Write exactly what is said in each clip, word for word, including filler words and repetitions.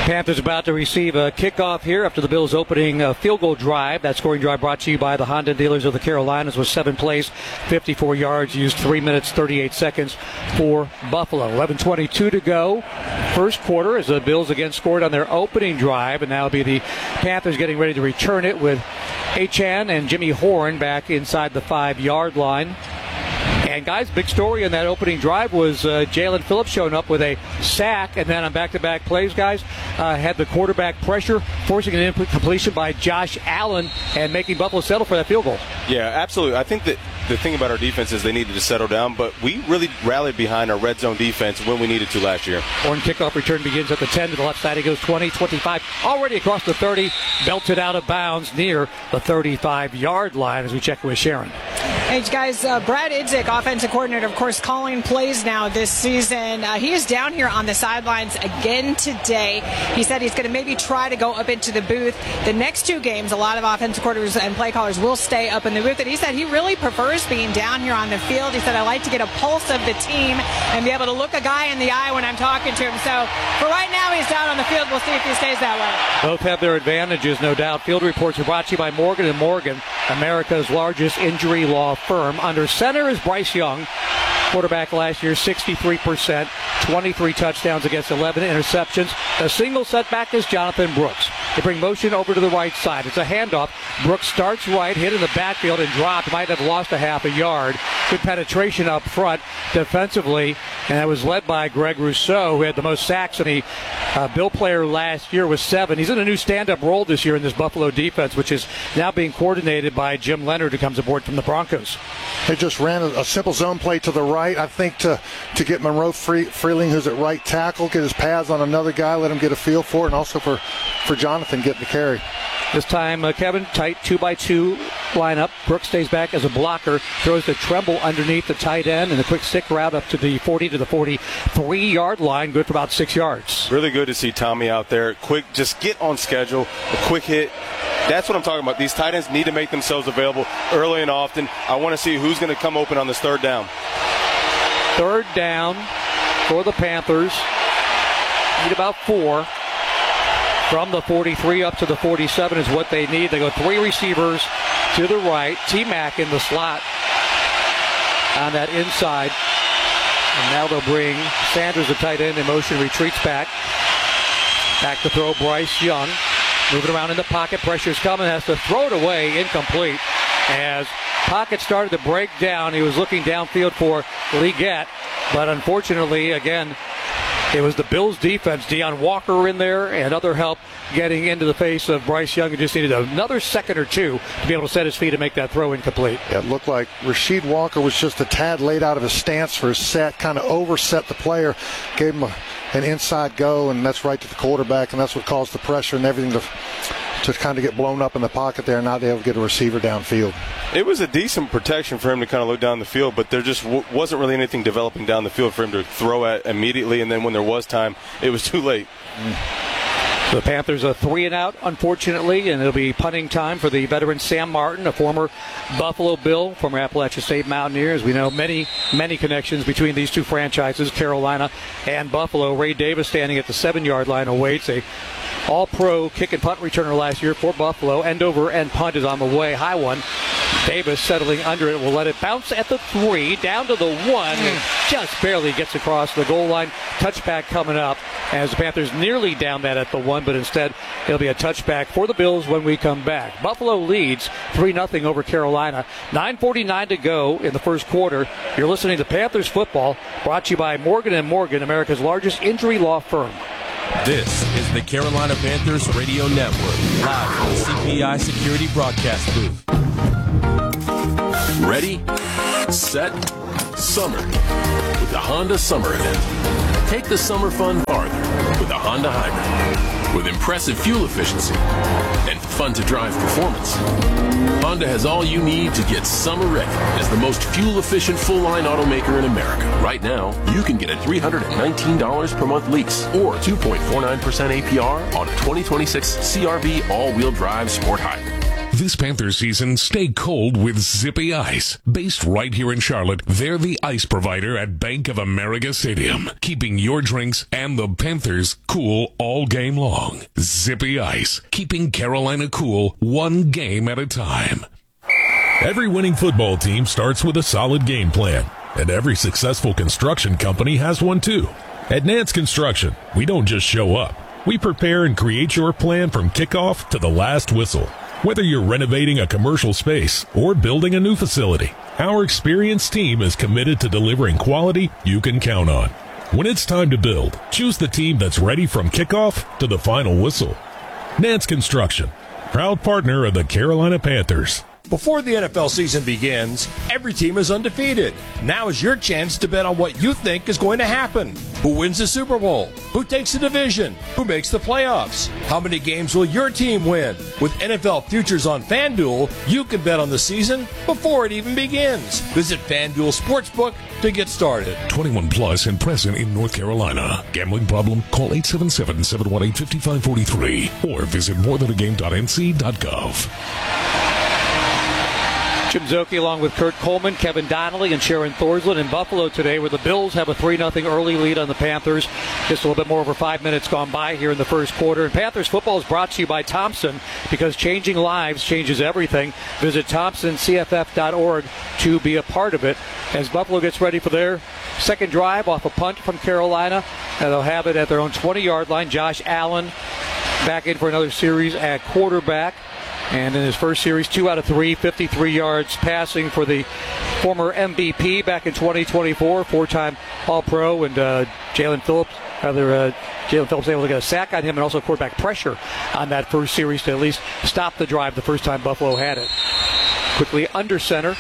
Panthers about to receive a kickoff here after the Bills' opening uh, field goal drive. That scoring drive brought to you by the Honda dealers of the Carolinas with seven plays, fifty-four yards, used three minutes, thirty-eight seconds for Buffalo. eleven twenty-two to go. First quarter as the Bills again scored on their opening drive, and now it'll be the Panthers getting ready to return it with Achane and Jimmy Horn back inside the five-yard line. And, guys, big story in that opening drive was uh, Jalen Phillips showing up with a sack, and then on back-to-back plays, guys, uh, had the quarterback pressure, forcing an incompletion by Josh Allen and making Buffalo settle for that field goal. Yeah, absolutely. I think that the thing about our defense is they needed to settle down, but we really rallied behind our red zone defense when we needed to last year. Horn kickoff return begins at the ten. To the left side, he goes twenty, twenty-five, already across the thirty, belted out of bounds near the thirty-five-yard line as we check with Sharon. Hey, guys, uh, Brad Idzik, offensive coordinator, of course, calling plays now this season. Uh, he is down here on the sidelines again today. He said he's going to maybe try to go up into the booth. The next two games, a lot of offensive coordinators and play callers will stay up in the booth. And he said he really prefers being down here on the field. He said, I like to get a pulse of the team and be able to look a guy in the eye when I'm talking to him. So for right now, he's down on the field. We'll see if he stays that way. Both have their advantages, no doubt. Field reports are brought to you by Morgan and Morgan, America's largest injury law firm. Under center is Bryce Young, quarterback last year, sixty-three percent, twenty-three touchdowns against eleven interceptions. The single setback is Jonathan Brooks. They bring motion over to the right side. It's a handoff. Brooks starts right, hit in the backfield and dropped. Might have lost a half a yard. Good penetration up front defensively, and that was led by Greg Rousseau, who had the most sacks in a uh, Bill player last year with seven. He's in a new stand-up role this year in this Buffalo defense, which is now being coordinated by Jim Leonard, who comes aboard from the Broncos. They just ran a, a simple zone play to the right, I think, to, to get Monroe Free, Freeling, who's at right tackle, get his pads on another guy, let him get a feel for it, and also for, for Jonathan getting the carry. This time, uh, Kevin, tight two-by-two lineup. Brooks stays back as a blocker, throws the Tremble underneath the tight end, and a quick stick route up to the forty to the forty-three-yard line, good for about six yards. Really good to see Tommy out there. Quick, just get on schedule, a quick hit. That's what I'm talking about. These tight ends need to make themselves available early and often. I want to see who's going to come open on this third down. Third down for the Panthers. Need about four. From the forty-three up to the forty-seven is what they need. They go three receivers to the right. T-Mac in the slot on that inside. And now they'll bring Sanders, the tight end, in motion, retreats back. Back to throw Bryce Young. Moving around in the pocket. Pressure's coming. Has to throw it away. Incomplete. As pocket started to break down, he was looking downfield for Leggett. But unfortunately, again, it was the Bills' defense. Deion Walker in there and other help getting into the face of Bryce Young, who just needed another second or two to be able to set his feet and make that throw incomplete. Yeah, it looked like Rasheed Walker was just a tad late out of his stance for his set, kind of overset the player, gave him a, an inside go, and that's right to the quarterback, and that's what caused the pressure and everything to to kind of get blown up in the pocket there and not be able to get a receiver downfield. It was a decent protection for him to kind of look down the field, but there just w- wasn't really anything developing down the field for him to throw at immediately, and then when there was time, it was too late. Mm. The Panthers are three and out, unfortunately, and it'll be punting time for the veteran Sam Martin, a former Buffalo Bill, former Appalachian State Mountaineer. As we know, many, many connections between these two franchises, Carolina and Buffalo. Ray Davis standing at the seven-yard line awaits. A all-pro kick and punt returner last year for Buffalo. End over and punt is on the way. High one. Davis settling under it will let it bounce at the three, down to the one, and just barely gets across the goal line. Touchback coming up as the Panthers nearly down that at the one, but instead it'll be a touchback for the Bills when we come back. Buffalo leads three nothing over Carolina. nine forty-nine to go in the first quarter. You're listening to Panthers football, brought to you by Morgan and Morgan, America's largest injury law firm. This is the Carolina Panthers Radio Network, live from the C P I Security Broadcast Booth. Ready, set, summer with the Honda Summer Event. Take the summer fun farther with a Honda Hybrid. With impressive fuel efficiency and fun-to-drive performance, Honda has all you need to get summer ready as the most fuel-efficient full-line automaker in America. Right now, you can get a three hundred nineteen dollars per month lease or two point four nine percent A P R on a twenty twenty-six C R V all-wheel drive sport hybrid. This Panthers season, stay cold with Zippy Ice. Based right here in Charlotte, they're the ice provider at Bank of America Stadium, keeping your drinks and the Panthers cool all game long. Zippy Ice, keeping Carolina cool one game at a time. Every winning football team starts with a solid game plan, and every successful construction company has one too. At Nance Construction, we don't just show up. We prepare and create your plan from kickoff to the last whistle. Whether you're renovating a commercial space or building a new facility, our experienced team is committed to delivering quality you can count on. When it's time to build, choose the team that's ready from kickoff to the final whistle. Nance Construction, proud partner of the Carolina Panthers. Before the N F L season begins, every team is undefeated. Now is your chance to bet on what you think is going to happen. Who wins the Super Bowl? Who takes the division? Who makes the playoffs? How many games will your team win? With N F L Futures on FanDuel, you can bet on the season before it even begins. Visit FanDuel Sportsbook to get started. twenty-one plus and present in North Carolina. Gambling problem? Call eight seven seven, seven one eight, five five four three or visit more than a game dot n c dot gov. Jim Szoke along with Kurt Coleman, Kevin Donnelly, and Sharon Thorsland in Buffalo today, where the Bills have a three nothing early lead on the Panthers. Just a little bit more over five minutes gone by here in the first quarter. And Panthers football is brought to you by Thompson, because changing lives changes everything. Visit thompson c f f dot org to be a part of it. As Buffalo gets ready for their second drive off a punt from Carolina, and they'll have it at their own twenty-yard line. Josh Allen back in for another series at quarterback. And in his first series, two out of three, fifty-three yards passing for the former M V P back in twenty twenty-four, four-time All-Pro, and uh, Jalen Phillips, rather, uh, Jalen Phillips able to get a sack on him, and also quarterback pressure on that first series to at least stop the drive the first time Buffalo had it. Quickly under center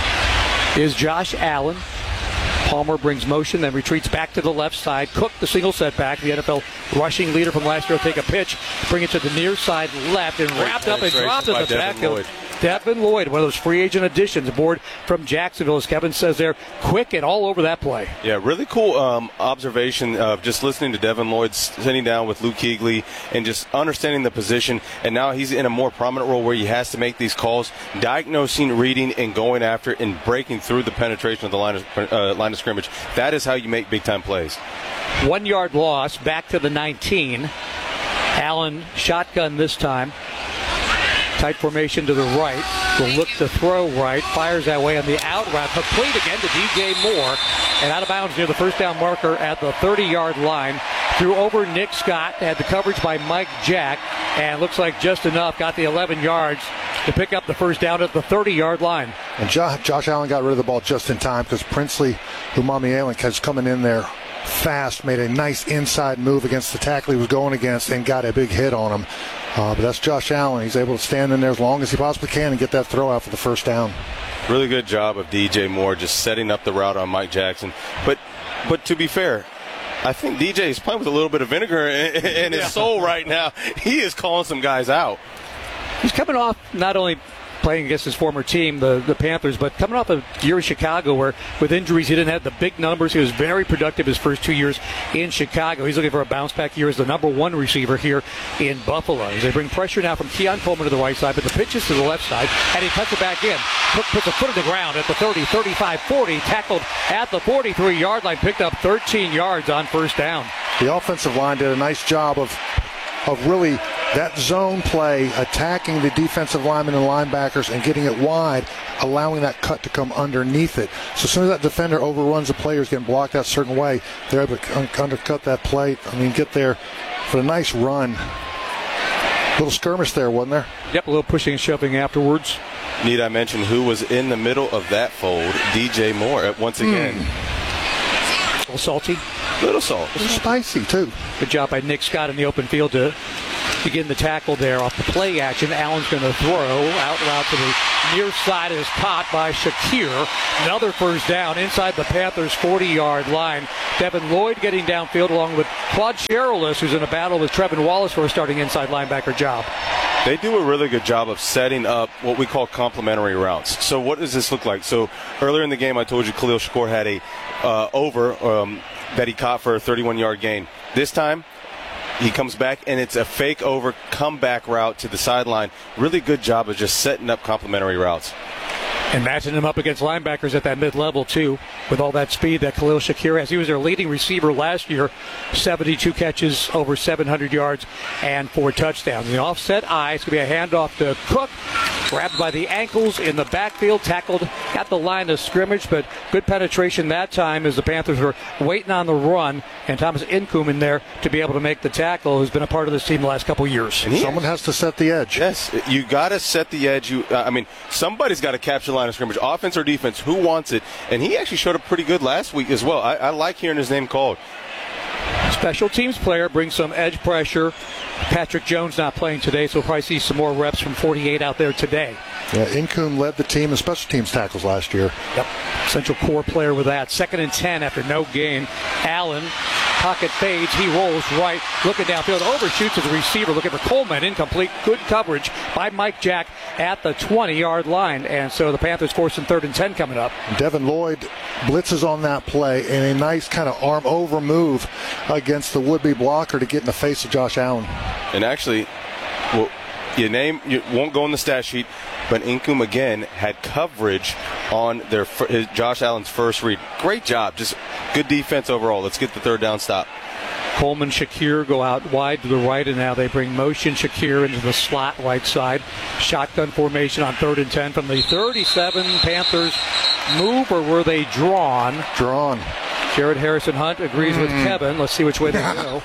is Josh Allen. Palmer brings motion, then retreats back to the left side. Cook, the single setback, the N F L rushing leader from last year, will take a pitch, bring it to the near side left, and wrapped up and dropped in the backfield. Devin Lloyd, one of those free agent additions aboard from Jacksonville, as Kevin says there, quick and all over that play. Yeah, really cool um, observation of just listening to Devin Lloyd sitting down with Luke Kuechly and just understanding the position. And now he's in a more prominent role where he has to make these calls, diagnosing, reading, and going after and breaking through the penetration of the line of, uh, line of scrimmage. That is how you make big-time plays. One yard loss, back to the nineteen. Allen shotgun this time. Tight formation to the right. Will look to throw right. Fires that way on the out route. Complete again to D J Moore. And out of bounds near the first down marker at the thirty-yard line. Threw over Nick Scott. Had the coverage by Mike Jack. And looks like just enough. Got the eleven yards to pick up the first down at the thirty-yard line. And Josh, Josh Allen got rid of the ball just in time, because Princely Umamialen has coming in there fast, made a nice inside move against the tackle he was going against, and got a big hit on him. Uh, but that's Josh Allen. He's able to stand in there as long as he possibly can and get that throw out for the first down. Really good job of D J Moore just setting up the route on Mike Jackson. But but to be fair, I think D J is playing with a little bit of vinegar in, in his yeah. soul right now. He is calling some guys out. He's coming off not only playing against his former team, the, the Panthers, but coming off a year in Chicago where with injuries he didn't have the big numbers. He was very productive his first two years in Chicago. He's looking for a bounce-back year as the number one receiver here in Buffalo. As they bring pressure now from Keon Coleman to the right side, but the pitch is to the left side, and he cuts it back in. Cook puts a foot in the ground at the thirty, thirty-five, forty, tackled at the forty-three-yard line, picked up thirteen yards on first down. The offensive line did a nice job of of really that zone play, attacking the defensive linemen and linebackers and getting it wide, allowing that cut to come underneath it. So as soon as that defender overruns the players getting blocked that certain way, they're able to undercut that play. I mean, get there for a nice run. Little skirmish there, wasn't there? Yep, a little pushing and shoving afterwards. Need I mention who was in the middle of that fold? D J Moore, once again. Mm. A little salty. Little salt. A little spicy, too. Good job by Nick Scott in the open field to begin the tackle there off the play action. Allen's going to throw out route to the near side. Is caught by Shakir. Another first down inside the Panthers' forty-yard line. Devin Lloyd getting downfield along with Claude Cherilus, who's in a battle with Trevin Wallace for a starting inside linebacker job. They do a really good job of setting up what we call complementary routes. So what does this look like? So earlier in the game, I told you Khalil Shakur had a uh, over um, that he caught for a thirty-one-yard gain. This time, He comes back, and it's a fake over comeback route to the sideline. Really good job of just setting up complementary routes. And matching him up against linebackers at that mid-level, too, with all that speed that Khalil Shakir has. He was their leading receiver last year, seventy-two catches, over seven hundred yards, and four touchdowns. The offset eye, it's going to be a handoff to Cook, grabbed by the ankles in the backfield, tackled at the line of scrimmage, but good penetration that time as the Panthers were waiting on the run, and Thomas Incoom in there to be able to make the tackle, who's been a part of this team the last couple of years. And Someone has to set the edge. Yes, you got to set the edge. You, uh, I mean, somebody's got to capture the line of scrimmage, offense or defense. Who wants it? And he actually showed up pretty good last week as well. I, I like hearing his name called. Special teams player brings some edge pressure. Patrick Jones not playing today, so we'll probably see some more reps from forty-eight out there today. Yeah, Incoom led the team in special teams tackles last year. Yep, central core player with that. Second and ten after no gain. Allen, pocket fades, he rolls right, looking downfield, overshoots as a receiver, looking for Coleman, incomplete. Good coverage by Mike Jack at the twenty-yard line, and so the Panthers forcing third and ten coming up. Devin Lloyd blitzes on that play, and a nice kind of arm over move against the would-be blocker to get in the face of Josh Allen. And actually, well, your name you won't go in the stat sheet, but Incoom again had coverage on their his, Josh Allen's first read. Great job, just good defense overall. Let's get the third down stop. Coleman, Shakir go out wide to the right, and now they bring motion Shakir into the slot right side. Shotgun formation on third and ten from the thirty-seven. Panthers move, or were they drawn? Drawn. Jared Harrison Hunt agrees mm. with Kevin. Let's see which way they go.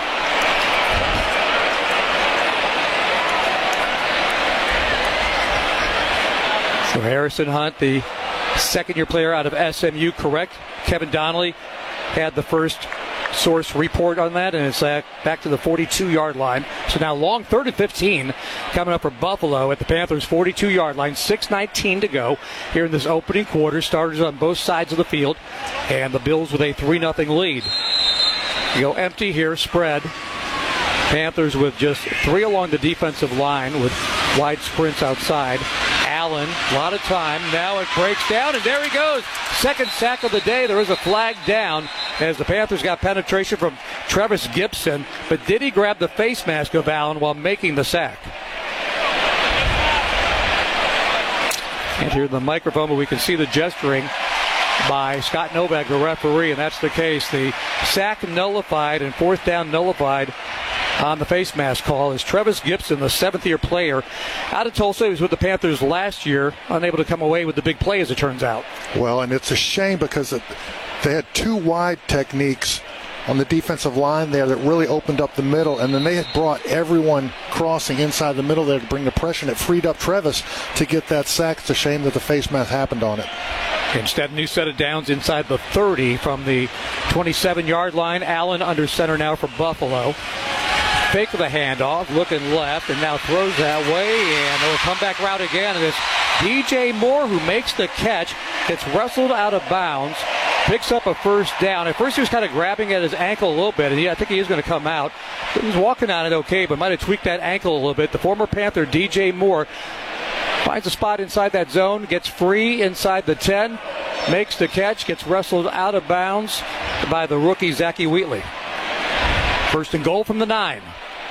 So Harrison Hunt, the second-year player out of S M U, correct. Kevin Donnelly had the first source report on that, and it's back to the forty-two-yard line. So now long third and fifteen coming up for Buffalo at the Panthers' forty-two-yard line. six nineteen to go here in this opening quarter. Starters on both sides of the field, and the Bills with a three nothing lead. You go empty here, spread. Panthers with just three along the defensive line with wide sprints outside. Allen, a lot of time. Now it breaks down, and there he goes. Second sack of the day. There is a flag down as the Panthers got penetration from Travis Gibson, but did he grab the face mask of Allen while making the sack? And here in the microphone, but we can see the gesturing by Scott Novak, the referee, and that's the case. The sack nullified and fourth down nullified on the face mask call is Travis Gibson, the seventh-year player out of Tulsa. He was with the Panthers last year, unable to come away with the big play, as it turns out. Well, and it's a shame because it, they had two wide techniques on the defensive line there that really opened up the middle, and then they had brought everyone crossing inside the middle there to bring the pressure, and it freed up Travis to get that sack. It's a shame that the face mask happened on it. Instead, a new set of downs inside the thirty from the twenty-seven-yard line. Allen under center now for Buffalo. Fake the handoff, looking left, and now throws that way, and it'll come back route again. And it's D J Moore who makes the catch, gets wrestled out of bounds, picks up a first down. At first he was kind of grabbing at his ankle a little bit, and he, I think he is going to come out. He was walking on it okay, but might have tweaked that ankle a little bit. The former Panther, D J Moore, finds a spot inside that zone, gets free inside the ten, makes the catch, gets wrestled out of bounds by the rookie Zachy Wheatley. First and goal from the nine.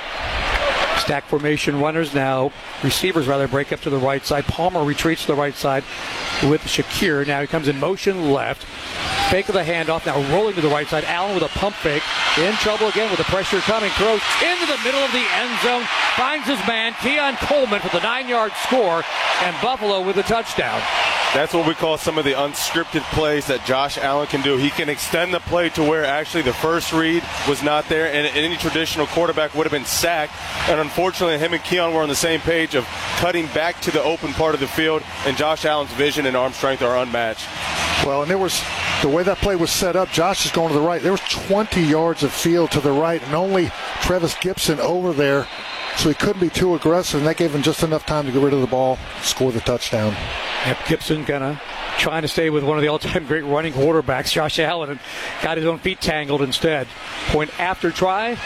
Stack formation runners now. Receivers rather break up to the right side. Palmer retreats to the right side with Shakir. Now he comes in motion left. Fake of the handoff. Now rolling to the right side. Allen with a pump fake. In trouble again with the pressure coming. Throws into the middle of the end zone. Finds his man, Keon Coleman, for the nine-yard score. And Buffalo with a touchdown. That's what we call some of the unscripted plays that Josh Allen can do. He can extend the play to where actually the first read was not there, and any traditional quarterback would have been sacked. And unfortunately, him and Keon were on the same page of cutting back to the open part of the field, and Josh Allen's vision and arm strength are unmatched. Well, and there was the way that play was set up. Josh is going to the right. There was twenty yards of field to the right, and only Travis Gibson over there, so he couldn't be too aggressive, and that gave him just enough time to get rid of the ball, score the touchdown. Yep, Gibson kind of trying to stay with one of the all-time great running quarterbacks, Josh Allen, and got his own feet tangled instead. Point after try